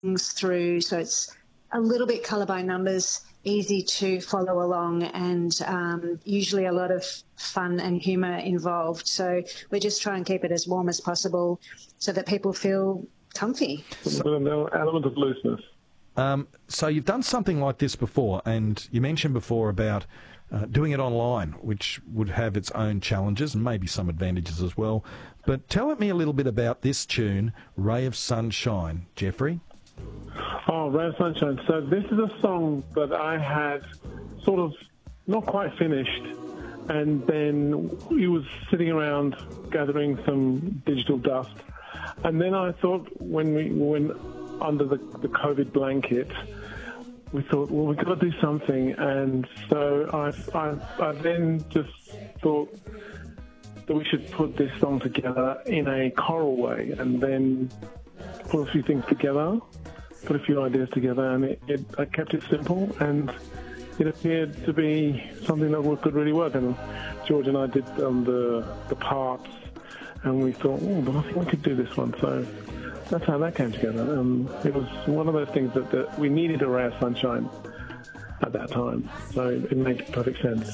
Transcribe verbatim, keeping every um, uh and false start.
things through, so it's a little bit colour by numbers, easy to follow along, and um, usually a lot of fun and humour involved. So we just try and keep it as warm as possible so that people feel comfy. With an element of looseness. Um, so you've done something like this before, and you mentioned before about uh, doing it online, which would have its own challenges and maybe some advantages as well. But tell me a little bit about this tune, Ray of Sunshine, Jeffrey. Oh, Ray of Sunshine. So this is a song that I had sort of not quite finished, and then he was sitting around gathering some digital dust. And then I thought when we went under the, the COVID blanket, we thought, well, we've got to do something. And so I, I, I then just thought that we should put this song together in a choral way, and then put a few things together, put a few ideas together, and it, it, I kept it simple, and it appeared to be something that could really work. And George and I did um, the, the parts, and we thought, oh, but I think we could do this one. So that's how that came together. Um, it was one of those things that, that we needed a ray of sunshine at that time, so it made perfect sense.